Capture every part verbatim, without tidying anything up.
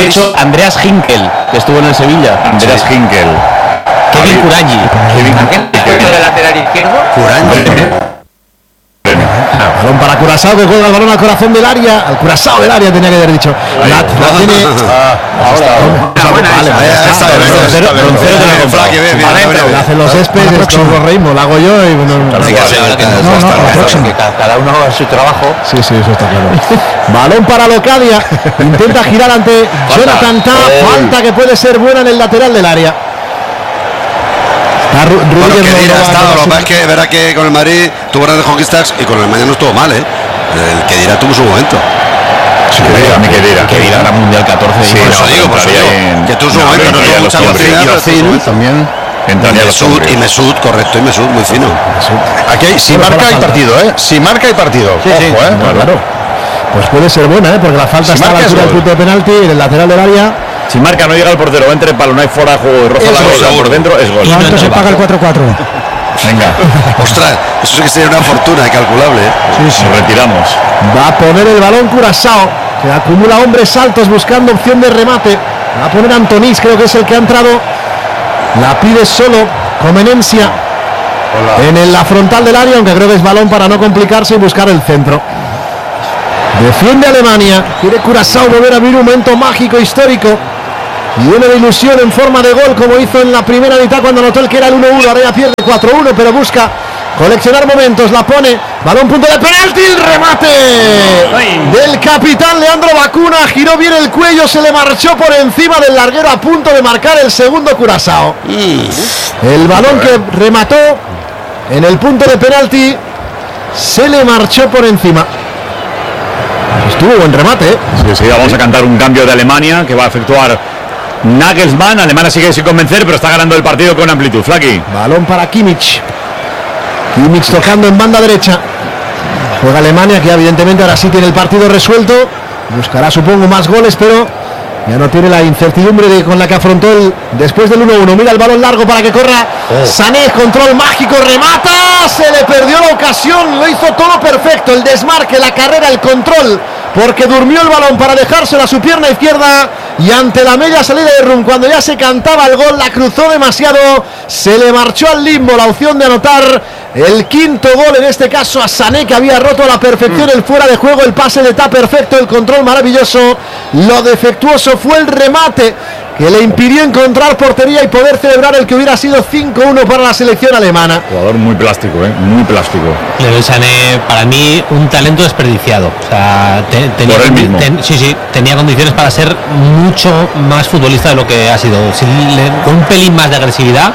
derecho Andreas Hinkel, que estuvo en el Sevilla. Andreas sí. Hinkel. Kevin Kuranyi. Kevin de lateral izquierdo. Kuranyi. Balón para Curazao, que juega el balón al corazón del área, al Curazao del área tenía que haber dicho. La, la tiene. La hacen los céspedes, los reímos, la hago yo y bueno. Cada uno a su trabajo. Sí, sí, eso está claro. Balón para Locadia, intenta girar ante Jonathan Tah, falta que puede ser buena en el lateral del área. Bueno, que dirá, ha estado, lo que pasa es que verá que con el Madrid tuvo grandes conquistas y con el Mañana no estuvo mal, ¿eh? El que dirá tuvo su momento. Sí, a mí que dirá. Que dirá la Mundial catorce. Sí, por eso digo, por eso digo. Que tuvo su momento, no tuvo mucha velocidad también. Mesut, y Mesut, correcto, y Mesut, muy fino. Aquí hay, si marca hay partido, ¿eh? Si marca hay partido. Sí, sí, ojo, ¿eh? Claro. Pues puede ser buena, ¿eh? Porque la falta está a la altura del punto de penalti, en el lateral del área. Si marca no llega al portero, entre el palo, no hay fuera de juego y roza la cosa por dentro, es gol. Y no se paga el cuatro cuatro. Venga. Ostras, eso sí que sería una fortuna calculable, ¿eh? Sí, sí. Nos retiramos. Va a poner el balón Curazao, que acumula hombres altos buscando opción de remate. Va a poner Antonís, creo que es el que ha entrado. La pide solo Comenencia en el, la frontal del área, aunque creo que es balón para no complicarse y buscar el centro. Defiende Alemania, quiere Curazao volver a vivir un momento mágico, histórico. Lleno de ilusión en forma de gol, como hizo en la primera mitad cuando anotó el que era el uno uno. Ahora ya pierde cuatro uno, pero busca coleccionar momentos. La pone, balón punto de penalti, el remate del capitán Leandro Bacuna. Giró bien el cuello, se le marchó por encima del larguero a punto de marcar el segundo Curazao. El balón que remató en el punto de penalti se le marchó por encima. Estuvo buen remate, ¿eh? Sí, sí, vamos a cantar un cambio de Alemania que va a efectuar Nagelsmann. Alemania sigue sin convencer, pero está ganando el partido con amplitud. Flaki. Balón para Kimmich. Kimmich tocando en banda derecha. Juega Alemania, que evidentemente ahora sí tiene el partido resuelto. Buscará, supongo, más goles, pero ya no tiene la incertidumbre de, con la que afrontó el, después del uno uno. Mira el balón largo para que corra oh. Sané, control mágico, remata. Se le perdió la ocasión, lo hizo todo perfecto. El desmarque, la carrera, el control, porque durmió el balón para dejárselo a su pierna izquierda. Y ante la media salida de Rum, cuando ya se cantaba el gol, la cruzó demasiado. Se le marchó al limbo la opción de anotar el quinto gol, en este caso a Sané, que había roto a la perfección el fuera de juego, el pase de Tah perfecto, el control maravilloso. Lo defectuoso fue el remate que le impidió encontrar portería y poder celebrar el que hubiera sido cinco uno para la selección alemana. Jugador muy plástico, ¿eh? Muy plástico. Leroy Sané, para mí, un talento desperdiciado. O sea, te, tenía, Por él mismo. Ten, sí, sí, tenía condiciones para ser mucho más futbolista de lo que ha sido. Si le, con un pelín más de agresividad.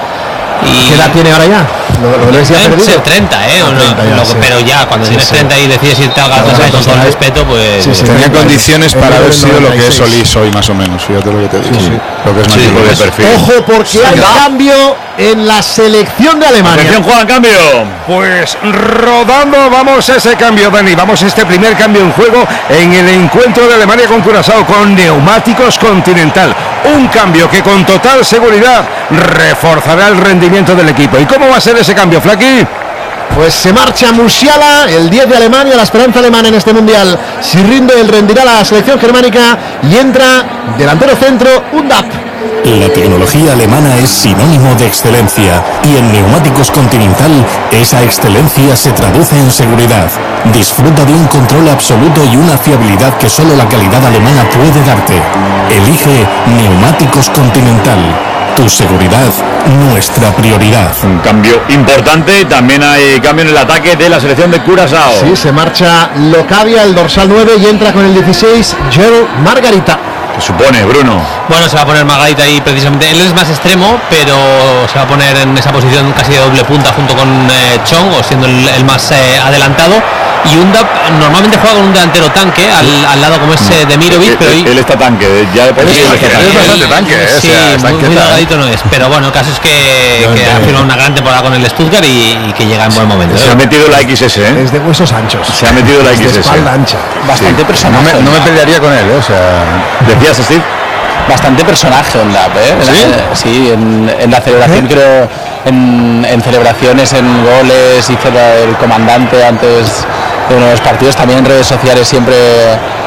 Y ¿qué edad tiene ahora ya? Lo, lo, lo debe ser treinta, ¿eh? Ah, treinta ya, lo, sí. Pero ya, cuando sí, tienes sí. treinta y decides irte al gato con todo el respeto, pues... Sí, sí, tenía condiciones para haber sido lo que es Solís hoy, más o menos. Fíjate lo que te digo. Sí, sí. Lo que es más sí, tipo de perfil. Ojo, porque sí, hay ¿no? cambio en la selección de Alemania. ¿Quién juega el cambio? Pues rodando, vamos a ese cambio, Dani. Vamos a este primer cambio en juego en el encuentro de Alemania con Curazao, con Neumáticos Continental. Un cambio que con total seguridad reforzará el rendimiento del equipo. ¿Y cómo va a ser ese cambio, Flaki? Pues se marcha Musiala, el diez de Alemania, la esperanza alemana en este mundial. Si rinde, él rendirá la selección germánica y entra delantero centro, Undap. La tecnología alemana es sinónimo de excelencia y en Neumáticos Continental esa excelencia se traduce en seguridad. Disfruta de un control absoluto y una fiabilidad que solo la calidad alemana puede darte. Elige Neumáticos Continental. Tu seguridad, nuestra prioridad. Un cambio importante, también hay cambio en el ataque de la selección de Curazao. Sí, se marcha Locadia, el dorsal nueve, y entra con el dieciséis, Gerald Margarita. ¿Qué supone, Bruno? Bueno, se va a poner Margarita ahí precisamente. Él es más extremo, pero se va a poner en esa posición casi de doble punta junto con eh, Chong, o siendo el, el más eh, adelantado. Y Undap normalmente juega con un delantero tanque al, al lado como es eh, de Mirovic, pero él, él está tanque, ya de por sí, él, él es bastante tanque, eh, sí, o sea, muy, muy delgadito no es, pero bueno, el caso es que, que ha firmado una gran temporada con el Stuttgart y, y que llega en buen momento. Se ¿eh? ha metido la X S, ¿eh? Es de huesos anchos. Se ha metido la X S. De espalda ancha. Bastante sí. personaje. No me, no me pelearía con él, ¿eh? O sea, decías, Steve. Bastante personaje Undap, ¿eh? ¿Sí? En, sí, en, en la celebración, ¿eh? creo, en, en celebraciones, en goles, hizo el comandante antes de uno de los partidos, también en redes sociales siempre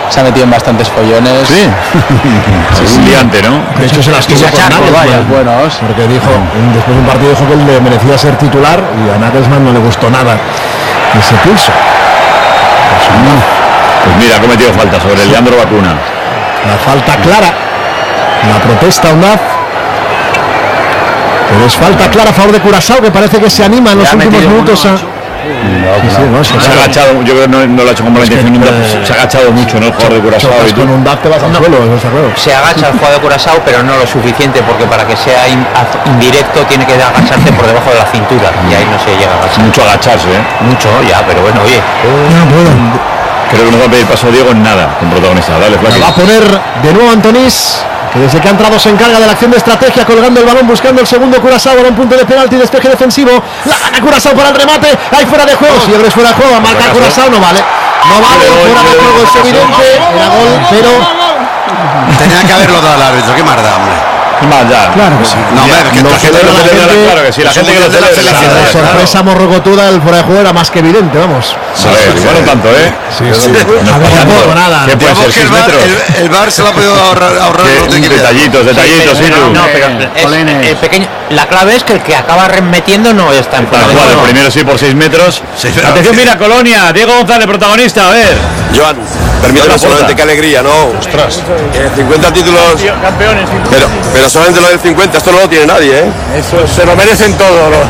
se ha metido en bastantes follones. Sí, es un liante, ¿no? De hecho, se las tuvo con Nagelsmann, buenos, porque dijo, después de un partido dijo que él le merecía ser titular y a Nagelsmann no le gustó nada ese pulso. Pues mira, ha cometido falta sobre el Leandro Bacuna. La falta clara, la protesta UNAF. Pero es falta clara a favor de Curazao, que parece que se anima en los últimos minutos a... No, sí, sí, no, se, se ha agachado, yo creo que no, no lo ha hecho con buena intención, que, se ha agachado mucho, ¿no? El jugador de Curazao. Y con un D A P te vas al no, suelo, se agacha el jugador de Curazao, pero no lo suficiente, porque para que sea in, indirecto tiene que agacharse por debajo de la cintura, y ahí no se llega a agachar. Mucho agacharse, ¿eh? Mucho, ya, pero bueno, oye. No puedo. Creo que no va a pedir paso Diego en nada, con protagonista. Dale, Flaky. Va a poner de nuevo Antonís, que desde que ha entrado se encarga de la acción de estrategia, colgando el balón, buscando el segundo Curazao, balón punto de penalti, despeje defensivo, la gana Curazao para el remate, hay fuera de juego, si abres fuera de juego, marca Curazao, no vale, no vale, fuera de juego es evidente, era gol, pero... Tenía que haberlo dado al árbitro, qué marda, hombre. Más ya. Claro que sí. No, hombre, que no la gente celebra lo la celebra, gente, claro que sí, la gente que lo de la celebra. felicidad. la sorpresa morrocotuda del fuera de juego era más que evidente, vamos. A ver, igual no tanto, ¿eh? Sí, sí. A ver, tampoco nada. ¿Qué puede ser, Digamos que el seis bar, metros? el, el bar se lo ha podido ahorrar, ahorrar Que- los de Guinea. Detallitos, detallitos, sí, pero tú. no, no, pero es, el pequeño, la clave es que el que acaba remetiendo no está en Tal fuera de cual, el juego. primero sí por seis metros. Sí, pero- Atención, mira, Colonia, Diego González, protagonista, a ver. Joan, permíteme Laporta. solamente, qué alegría, ¿no? Ostras. Eh, cincuenta títulos. Campeones. Pero, pero solamente lo del cincuenta, esto no lo tiene nadie, ¿eh? Eso se lo merecen todo. Lo,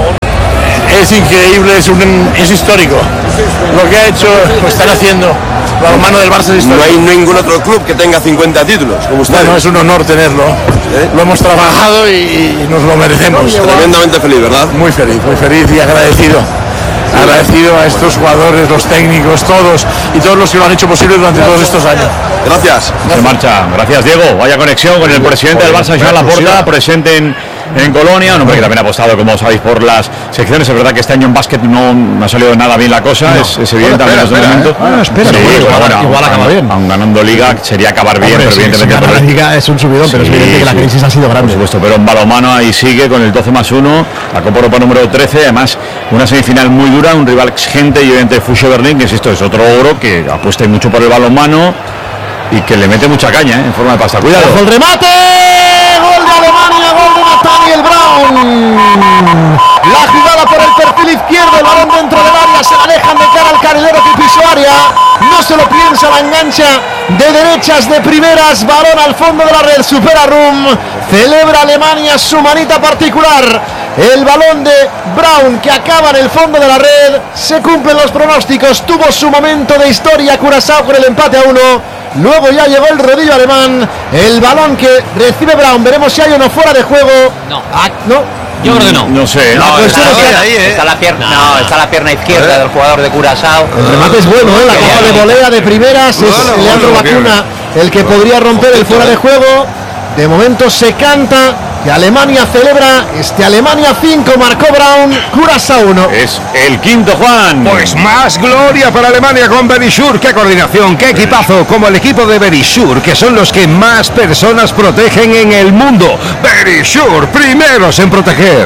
es increíble, es, un, es histórico. Lo que ha hecho, lo están haciendo. La mano del Barça es No histórico. hay ningún otro club que tenga cincuenta títulos, como ustedes. Bueno, es un honor tenerlo. ¿Eh? Lo hemos trabajado y, y nos lo merecemos. Tremendamente feliz, ¿verdad? Muy feliz, muy feliz y agradecido. Agradecido a estos jugadores, los técnicos, todos y todos los que lo han hecho posible durante todos estos años. Gracias. Se marcha. Gracias, Diego. Vaya conexión con el presidente del Barça, Joan Laporta, presente en, en Colonia. Un hombre que también ha apostado, como sabéis, por las secciones. Es verdad que este año en básquet no, no ha salido nada bien la cosa. No. Es, es evidente, Bueno, al menos de espera, momento. ¿eh? Bueno, espera, Sí, bueno, bueno, igual- bueno, igual acaba aun- bien. aun ganando Liga sería acabar bien, Hombre, pero sí, evidentemente si gana por la el- Liga es un subidón, pero es Sí, evidente que la sí. crisis ha sido Por grande. supuesto, pero en balonmano ahí sigue con el doce más uno, la Copa Europa número trece, además una semifinal muy dura, un rival exigente y obviamente Fusio Berlín, que insisto, es otro oro que apuesta mucho por el balonmano y que le mete mucha caña, ¿eh? En forma de pasta. Cuidado. Ojo el remate, gol de Alemania, gol de Nathaniel Brown. La jugada por el perfil izquierdo, el balón dentro del área, se la dejan de cara al carrilero que pisó área. No se lo piensa, la engancha de derechas, de primeras, balón al fondo de la red, supera Rum. Celebra Alemania su manita particular. El balón de Brown que acaba en el fondo de la red. Se cumplen los pronósticos. Tuvo su momento de historia Curazao con el empate a uno. Luego ya llegó el rodillo alemán. El balón que recibe Brown. Veremos si hay o no fuera de juego. No. Ah, no. Yo creo que no. No sé. La No, cuestión está, es que- ahí, ¿eh? está la pierna, no, está la pierna izquierda del jugador de Curazao. El remate es bueno, ¿eh? La caja de volea de primeras. Es Bueno, Leandro bueno, Bacuna el que podría romper el fuera de juego. De momento se canta que Alemania celebra este Alemania cinco, marcó Brown, Curazao uno. Es el quinto, Juan. Pues más gloria para Alemania con Berisur. Qué coordinación, qué equipazo, como el equipo de Berisur, que son los que más personas protegen en el mundo. Berisur, primeros en proteger.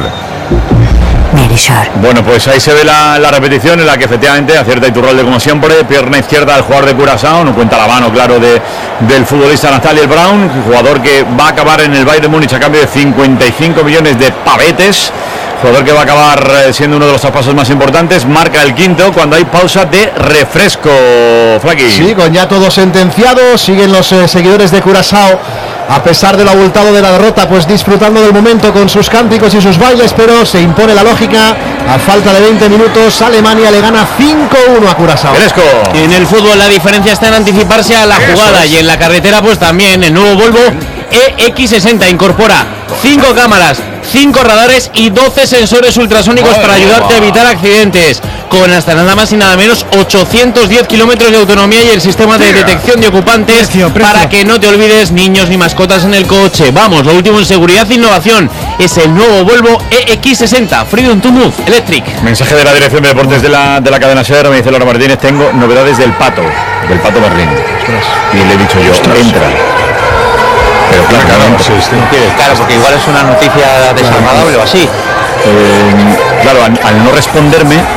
Bueno, pues ahí se ve la, la repetición en la que efectivamente acierta Iturralde como siempre, pierna izquierda al jugador de Curazao, no cuenta la mano, claro, de, del futbolista Nathaniel Brown, jugador que va a acabar en el Bayern de Múnich a cambio de cincuenta y cinco millones de pavetes, jugador que va a acabar eh, siendo uno de los traspasos más importantes, marca el quinto cuando hay pausa de refresco. Flaky. Sí, con ya todo sentenciado, siguen los eh, seguidores de Curazao, a pesar de lo abultado de la derrota, pues disfrutando del momento con sus cánticos y sus bailes, pero se impone la lógica. A falta de veinte minutos, Alemania le gana cinco uno a Curazao. Fresco. En el fútbol la diferencia está en anticiparse a la jugada y en la carretera pues también el nuevo Volvo E X sesenta incorpora cinco cámaras, cinco radares y doce sensores ultrasónicos para ayudarte a evitar accidentes, con hasta nada más y nada menos ochocientos diez kilómetros de autonomía y el sistema de detección de ocupantes para que no te olvides niños ni mascotas en el coche. Vamos, lo último en seguridad e innovación es el nuevo Volvo E X sesenta Freedom to Move Electric. Mensaje de la Dirección de Deportes de la, de la cadena SER, me dice Laura Martínez, tengo novedades del Pato, del Pato Berlín. Y le he dicho yo, entra. Pero claro, claro, no, Claro, porque igual es una noticia desagradable o así. Eh, claro, al, al no responderme,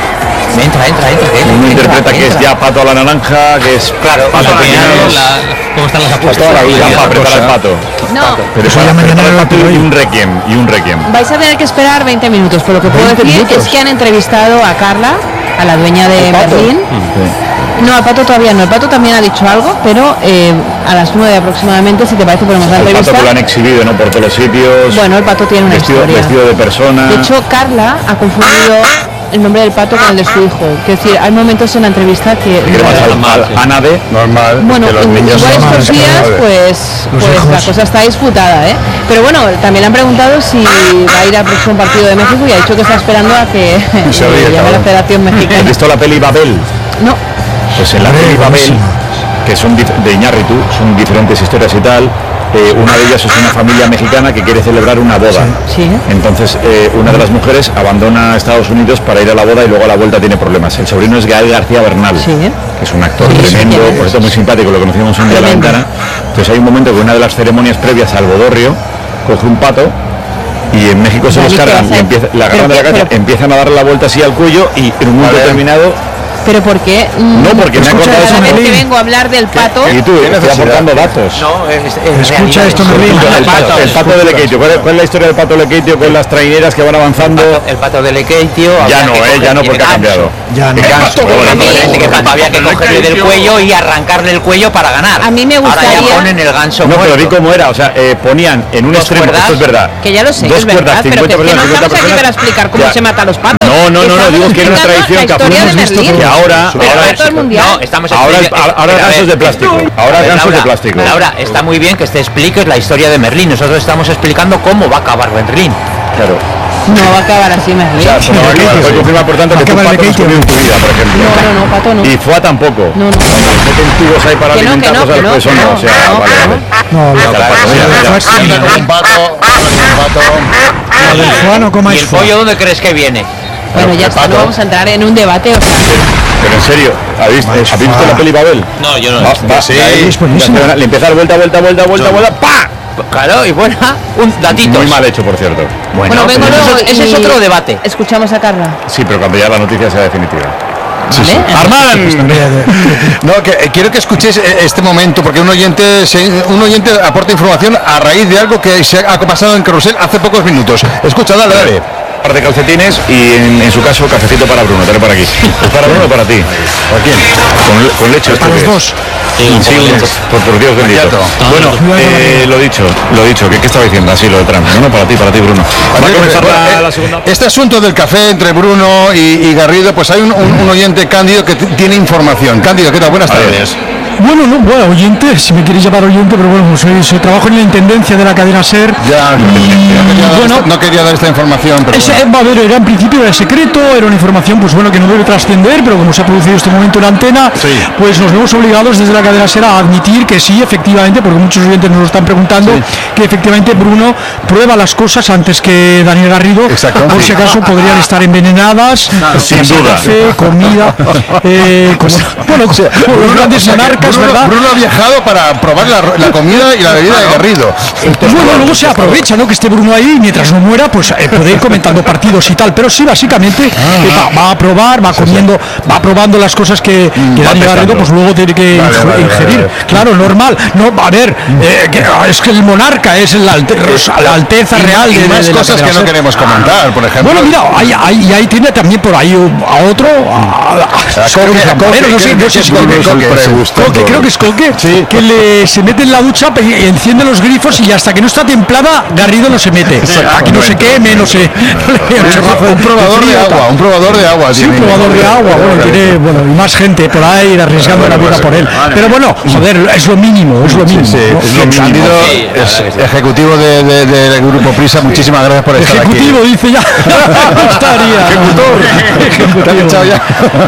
Entra, entra, entra. entra Uno entra, interpreta que entra. es ya pato a la naranja, que es Claro, pato la pequeño. La- ¿Cómo están las apuestas? Toda la vida para apretar al pato. No, Pero Eso ya para mañana apretar al lo pato pido y yo. un requiem, y un requiem. vais a tener que esperar veinte minutos, pero lo que puedo veinte decir minutos. es que han entrevistado a Carla, a la dueña de Berlín. No, al Pato todavía no, el Pato también ha dicho algo, pero eh, a las nueve aproximadamente, si te parece, ponemos la El pato entrevista. que lo han exhibido, ¿no? Por todos los sitios. Bueno, el Pato tiene una vestido, historia. vestido de persona. De hecho, Carla ha confundido el nombre del Pato con el de su hijo. Es decir, hay momentos en la entrevista que... que más al, al Anade. Normal. Bueno, que los niños igual son estos más días, amables. pues, Los pues hijos. la cosa está disputada, ¿eh? Pero bueno, también le han preguntado si va a ir al próximo partido de México y ha dicho que está esperando a que se le ríe, llame la cabrón. Federación ¿Has Mexicana. visto la peli Babel? No, Pues en la peli Babel, que son dif- de Iñárritu, son diferentes historias y tal. eh, una de ellas es una familia mexicana que quiere celebrar una boda. sí. Entonces, eh, una de las mujeres abandona Estados Unidos para ir a la boda y luego a la vuelta tiene problemas. El sobrino es Gael García Bernal, Sí. que es un actor Sí, sí, tremendo, sí, por eso muy simpático, lo conocíamos un día en la Tremendo. ventana. Entonces hay un momento que una de las ceremonias previas al bodorrio coge un pato y en México se Dani, los ¿qué cargan vas a y hacer? empieza, la ¿Pero agarran de la qué? cabeza, Pero- empiezan a darle la vuelta así al cuello y en un momento Vale. determinado, pero ¿por qué? Mm, no, porque me ha escucha, cortado eso cada vez Merlín. que vengo a hablar del Pato... Y tú, estoy aportando datos. No, es, es Escucha esto, realidad. Merlín. El pato, el pato de Lekeitio. ¿Cuál es, cuál es la historia del pato de Lekeitio con las traineras que van avanzando? El pato de Lekeitio. Ya había no, que eh, coger- ya no, porque ha Ah, cambiado. Ya no. Que canso, pero bueno, Evidentemente que el pato había que cogerle del cuello y arrancarle el cuello para ganar. A mí me Ahora gustaría- ya ponen el ganso No, pero vi muerto. cómo era, o sea, eh, ponían en un Dos extremo, cuerdas, esto es verdad. Que ya lo sé, que dos es verdad, cuerdas, pero que, cincuenta que no personas, cincuenta estamos aquí para personas. explicar cómo Ya. se matan los patos. No, no, no, no, Estamos digo que era una explicando tradición la que historia de hemos visto Berlín. que ahora, Pero ahora, pato del mundial. No, estamos ahora, explicando- ahora Pero a gansos ver, de plástico. Ahora Laura, gansos de plástico. Laura, está muy bien que te expliques la historia de Merlín. Nosotros estamos explicando cómo va a acabar Berlín. Claro. No va a acabar así, Merlín. O sea, por favor, puedes confirmar, por tanto, que tu Acaba el pato no has Lekeitio. comido en tu vida, por ejemplo. No, no, no, Pato no. Y Foa tampoco. No, no. Meten tubos ahí para Que no, que no, alimentarlos que al no, peso, que no. no, O sea, no, vale, que vale. No, la, Mira, mira, mira. Anda con un pato, anda con un pato. la del foie no ¿Y comáis el foie. pollo dónde crees que viene? Bueno, ya el está, pato. no vamos a entrar en un debate. O sea, Pero en serio, ¿habéis, eh, ¿habéis visto la peli Babel? No, yo no. Va, va, sí, Gael, es buenísima. le empieza a dar vuelta, vuelta, vuelta, vuelta, vuelta, ¡pa! Claro, y bueno, un datito. Muy mal hecho, por cierto. bueno, vengo pero luego eso- ese es y otro debate. Escuchamos a Carla. Sí, pero cuando ya la noticia sea definitiva. ¿Vale? Armán, no, que eh, quiero que escuchéis eh, este momento porque un oyente se- un oyente aporta información a raíz de algo que se ha pasado en Carrusel hace pocos minutos. Escucha, dale, dale. Un par de calcetines y en, en su caso cafecito para Bruno, dale por aquí. ¿Es para Bruno o para ti? ¿Para quién? Con, le- con leche. Para ¿esto los qué es? dos. Sí, un- por, por Dios bendito. Bueno, eh, lo dicho, lo dicho, ¿qué, qué estaba diciendo? Así, lo de Trump. No, no, para ti, para ti, Bruno. Va a comenzar la, la segunda. Este asunto del café entre Bruno y, y Garrido, pues hay un, un- un oyente Cándido que t- tiene información. Cándido, ¿qué tal? Buenas A ver. tardes. Bueno, no, bueno, oyente, si me queréis llamar oyente, pero bueno, soy, soy trabajo en la intendencia de la cadena SER. Ya, no quería dar, Bueno. esta, no quería dar esta información, pero Ese, bueno. va a ver, era en principio era secreto, era una información pues bueno que no debe trascender, pero como se ha producido este momento en la antena, Sí. pues nos vemos obligados desde la cadena SER a admitir que sí, efectivamente, porque muchos oyentes nos lo están preguntando, que efectivamente Bruno prueba las cosas antes que Daniel Garrido, Exacto. por si acaso podrían estar envenenadas, sin ya sea duda. café, comida, eh, como, bueno, como los grandes O sea, que monarcas, Bruno, ¿verdad? Bruno ha viajado para probar la, la comida y la bebida de Garrido. Bueno, luego se aprovecha, ¿no? Que esté Bruno ahí y mientras no muera, pues eh, puede ir comentando partidos y tal. Pero sí, básicamente eh, va, va a probar, va comiendo, va probando las cosas que, que Dani Garrido, pues luego tiene que Vale, inge- vale, ingerir. vale, vale. Claro, normal. No, a ver, eh, que- es que el monarca es la, alte- la alteza Y- real y de, más de la cosas que no federación. queremos comentar, por ejemplo. Bueno, mira, ahí, ahí, ahí tiene también por ahí a otro. A, a- A creo que es Coque, Lampero, no sé, no sé si Coque, Coque, Coque, Coque, Coque, creo que es Coque, que le, se mete en la ducha y enciende los grifos y hasta que no está templada Garrido no se mete. Aquí no se queme, no sé. Un probador de agua, un probador de agua. Sí, un tiene. probador de agua, bueno, tiene, bueno, y más gente por ahí arriesgando la vida por él. Pero bueno, joder, es lo mínimo, es lo mínimo. Sí, ¿no? es lo mínimo. Cándido, Sí, la es verdad que sí. ejecutivo de, de- del Grupo Prisa, muchísimas gracias por estar Ejecutivo, aquí. dice ya. Estaría. Ejecutor. ¿Te han echado ya?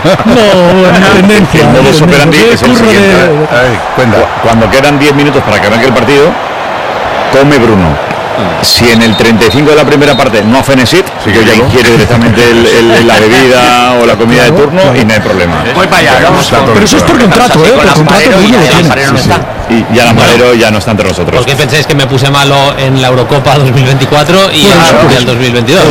No, bueno, tendencia. El modus operandi Qué es el curro siguiente. de- Ay, cuenta. Cuando quedan diez minutos para que arranque el partido, come Bruno. Si en el treinta y cinco de la primera parte no hace Nesit, sí, yo ya ingiero directamente el, el, la bebida o la comida de turno y no hay problema. Voy para allá, vamos. Pero eso es por contrato, ¿eh? Por contrato Mourinho lo tiene. Y ya la Marero ya no está entre nosotros. ¿Por qué pensáis que me puse malo en la Eurocopa dos mil veinticuatro y en el Mundial dos mil veintidós?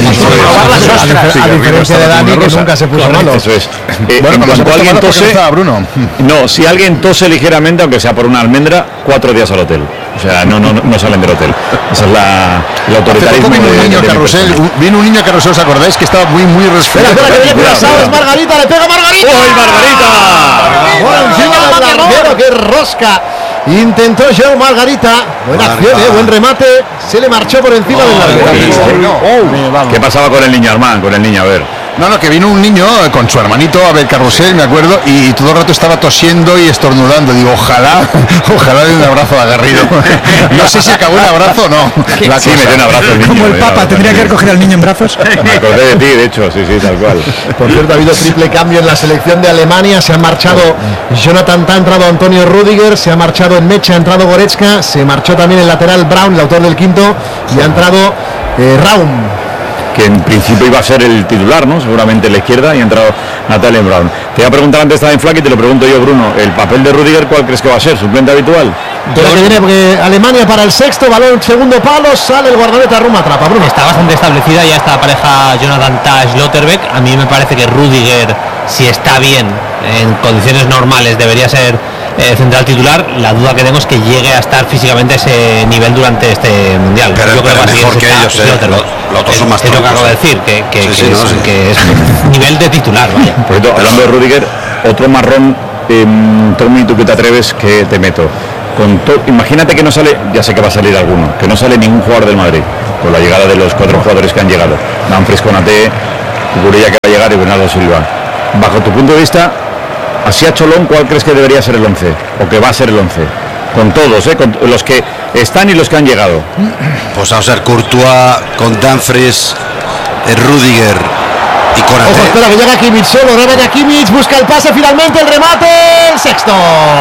A diferencia de Dani, que nunca se puso malo. Eso es. Eh, bueno, cuando alguien tose, Bruno. No, si alguien tose ligeramente, aunque sea por una almendra, cuatro días al hotel. O sea, no, no, no salen del hotel. Esa es la, el autoritarismo. Vino un niño de, de carrusel, vino un niño carrusel, ¿os acordáis? Que estaba muy, muy resfriado. Espera, espera, que viene Curaçao, es Margarita, le pega Margarita. ¡Uy, Margarita! Bueno, encima del larguero, que rosca. Intentó Joe Margarita. Buena Marga. acción, eh, buen remate. Se le marchó por encima oh, del larguero. Oh, ¿Qué pasaba con el niño, Armán? Con el niño, a ver. No, no, que vino un niño con su hermanito a ver carrusel, me acuerdo, y todo el rato estaba tosiendo y estornudando. Digo, ojalá, ojalá de un abrazo a Garrido. No sé si acabó el abrazo o no. La sí, me dio un abrazo el niño. Como el Papa, tendría que recoger al niño en brazos. Me acordé de ti, de hecho, sí, sí, tal cual. Por cierto, ha habido triple cambio en la selección de Alemania. Se ha marchado Jonathan Tah, ha entrado Antonio Rüdiger, se ha marchado en Mecha, ha entrado Goretzka, se marchó también el lateral Braun, el autor del quinto, y ha entrado eh, Raum, que en principio iba a ser el titular, ¿no? Seguramente en la izquierda, y ha entrado Natalia Brown. Te iba a preguntar antes, estaba en Flack y te lo pregunto yo, Bruno. ¿El papel de Rüdiger cuál crees que va a ser? ¿Suplente habitual? Pero que viene porque Alemania para el sexto, balón segundo palo, sale el guardameta, Ruma atrapa. Bruno. Está bastante establecida ya esta pareja Jonathan Tah Schlotterbeck. A mí me parece que Rüdiger, si está bien, en condiciones normales, debería ser eh, central titular. La duda que tengo es que llegue a estar físicamente a ese nivel durante este mundial. Pero, yo creo pero que mejor que ellos, eh. los, los otros son más es lo que acabo de decir, que, que, sí, que, sí, es, no, sí. que es nivel de titular, vaya. Por cierto, hablando de Rüdiger, otro marrón, eh, Tommy, tú que te atreves, que te meto. Con to- Imagínate que no sale, ya sé que va a salir alguno, que no sale ningún jugador del Madrid, con la llegada de los cuatro jugadores que han llegado. Dumfries, Konaté, Cucurella que va a llegar y Bernardo Silva. Bajo tu punto de vista, así a Cholón, ¿cuál crees que debería ser el once? O que va a ser el once. Con todos, ¿eh? Con los que están y los que han llegado. Pues vamos a ser Courtois, con Dumfries, eh, Rüdiger y Konaté. Ojo, espera, que llega Kimmich solo, remete Kimmich, busca el pase, finalmente el remate, el sexto.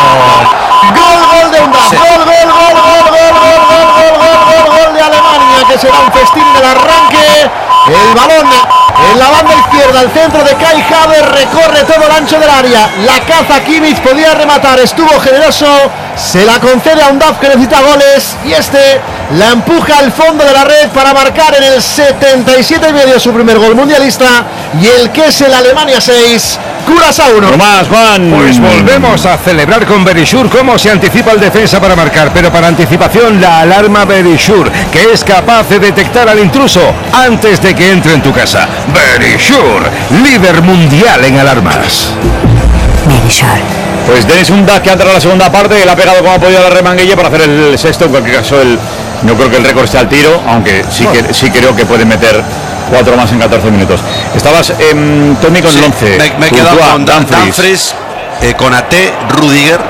Gol, gol de Undav, gol, gol, gol, gol, gol, gol, gol, gol, gol, gol, gol de Alemania, que será un festín del arranque. El balón en la banda izquierda, el centro de Kai Havertz, recorre todo el ancho del área. La caza Kimmich, podía rematar, estuvo generoso, se la concede a Undav que necesita goles y este la empuja al fondo de la red para marcar en el setenta y siete y medio su primer gol mundialista y el que es el Alemania seis, Curaçao uno. No más, Juan. Pues volvemos a celebrar con Verisure cómo se anticipa el defensa para marcar, pero para anticipación la alarma Verisure, que es capaz de detectar al intruso antes de que entre en tu casa. Verisure, líder mundial en alarmas. Verisure. Pues Denis Undav, que ha entrado en la segunda parte, él ha pegado como ha podido la remanguilla para hacer el sexto. En cualquier caso, el, no creo que el récord sea al tiro, aunque sí, que, sí creo que puede meter cuatro más en catorce minutos. Estabas, eh, Tommy, con sí, el once. Me, me he quedado con Dumfries, Dumfries eh, Konaté, Rüdiger,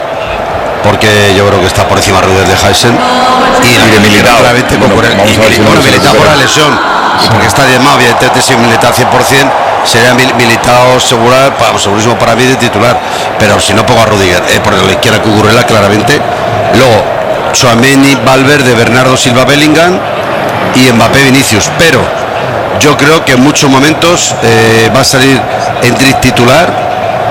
porque yo creo que está por encima Rüdiger de Heisen. Y, y de Militao. Bueno, con, y, y, si bueno, Militao por la lesión. Sí. Y porque está diezmado, evidentemente, si Militao cien por ciento, sería Militao segura, para, segurísimo para mí de titular. Pero si no pongo a Rüdiger, eh, por la izquierda Cucurella, claramente. Luego, Tchouaméni, Valverde, Bernardo Silva, Bellingham y Mbappé, Vinicius. Pero yo creo que en muchos momentos eh, va a salir Endrick titular,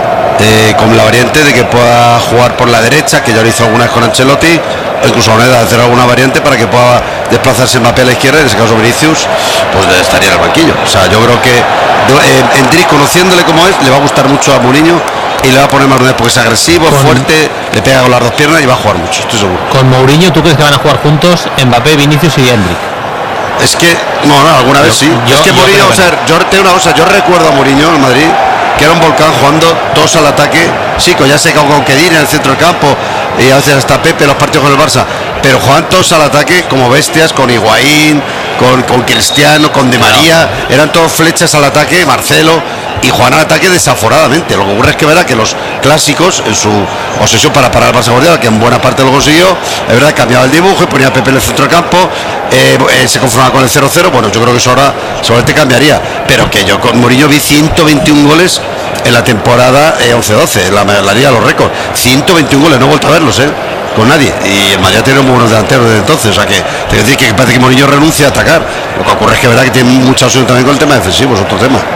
eh, con la variante de que pueda jugar por la derecha, que ya lo hizo algunas con Ancelotti, o incluso a manera de hacer alguna variante para que pueda desplazarse Mbappé a la izquierda, en ese caso Vinicius, pues estaría en el banquillo. O sea, yo creo que eh, Endrick, conociéndole como es, le va a gustar mucho a Mourinho y le va a poner más porque es agresivo, con... fuerte, le pega con las dos piernas y va a jugar mucho, estoy seguro. Con Mourinho, ¿tú crees que van a jugar juntos Mbappé, Vinicius y Endrick? Es que, no, no, alguna vez sí. Yo, es que Mourinho, o sea, yo tengo una cosa, yo recuerdo a Mourinho en Madrid, que era un volcán jugando todos al ataque, sí, con ya sé con Kedira en el centro del campo, y a veces hasta Pepe los partidos con el Barça, pero jugaban todos al ataque como bestias, con Higuaín, con, con Cristiano, con Di María, eran todos flechas al ataque, Marcelo, y jugaban al ataque desaforadamente. Lo que ocurre es que verá que los clásicos, en su obsesión para parar al Barça Guardiola, que en buena parte lo consiguió, es verdad, cambiaba el dibujo y ponía a Pepe en el centro del campo, eh, eh, se conformaba con el cero cero, bueno, yo creo que eso ahora solamente cambiaría, pero que yo con Mourinho vi ciento veintiún goles en la temporada eh, once doce, la, la liga de los récords, ciento veintiún goles, no he vuelto a verlos, ¿eh? con nadie. Y el Madrid tiene un muy buenos delanteros desde entonces. O sea que te quiero decir que parece que Mourinho renuncia a atacar. Lo que ocurre es que es verdad que tiene mucha opción también con el tema defensivo, es otro tema.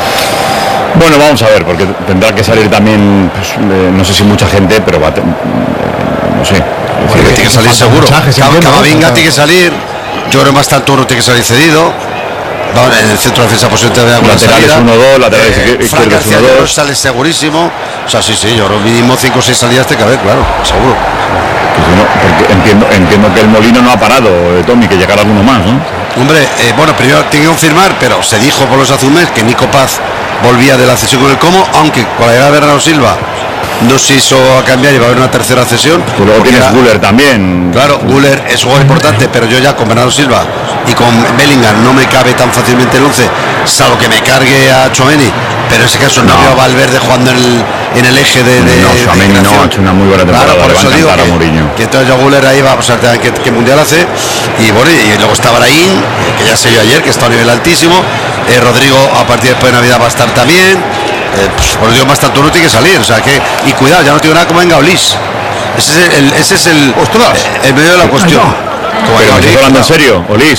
Bueno, vamos a ver, porque tendrá que salir también, pues, eh, no sé si mucha gente, pero va a, eh, no sé. Bueno, tiene que salir seguro. Camavinga tiene que salir. Yo creo más tanto uno tiene que salir cedido. Vale, en el centro de defensa posiblemente de alguna laterales salida. uno dos, laterales eh, izquierdos Fran García uno dos. sale segurísimo. O sea, sí, sí, yo creo mínimo cinco o seis salidas tiene que haber, claro, seguro. Pues no, porque entiendo, entiendo que el Molino no ha parado, eh, Tommy, que llegará alguno más, ¿no? Hombre, eh, bueno, primero tiene que confirmar, pero se dijo por los azumes que Nico Paz volvía de la cesión con el Como, aunque con la llegada de Bernardo Silva no se hizo a cambiar y va a haber una tercera cesión. Pues luego tienes era, Güler también. Claro, Güler es un jugador importante, pero yo ya con Bernardo Silva y con Bellingham no me cabe tan fácilmente el once, salvo que me cargue a Tchouaméni, pero en ese caso no, no veo a Valverde jugando en el, en el eje de, de no, Tchouaméni no ha hecho una muy buena temporada. Claro, por eso digo a que, que entonces ya Güler ahí va a pasar que, que mundial hace, y bueno, y luego está Brahim, que ya se vio ayer, que está a nivel altísimo. eh, Rodrigo a partir después de Navidad va a estar también. Eh, pues, por Dios, más tanto no tiene que salir, o sea que, y cuidado, ya no tiene nada como venga Olis. Ese es el, ese es el, el medio de la cuestión. Como pero ¿estás hablando en serio, Olis?